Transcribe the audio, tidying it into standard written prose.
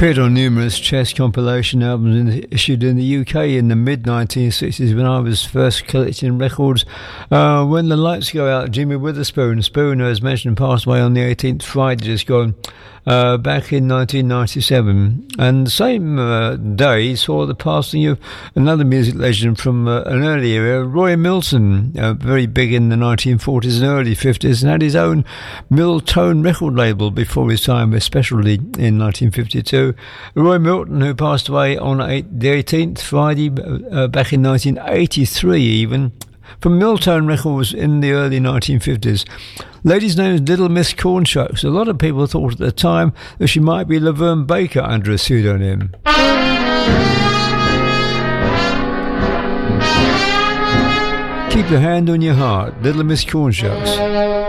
Appeared on numerous chess compilation albums issued in the UK in the mid-1960s when I was first collecting records. When the Lights Go Out, Jimmy Witherspoon. Spoon, as mentioned, passed away on the 18th, Friday just gone, back in 1997. And the same day saw the passing of another music legend from an early era, Roy Milton, very big in the 1940s and early 50s, and had his own Miltone record label before his time, especially in 1952. Roy Milton, who passed away on the 18th, Friday, back in 1983 even, from Miltone Records in the early 1950s. Lady's name is Little Miss Cornshucks. A lot of people thought at the time that she might be Laverne Baker under a pseudonym. Keep your hand on your heart, Little Miss Cornshucks.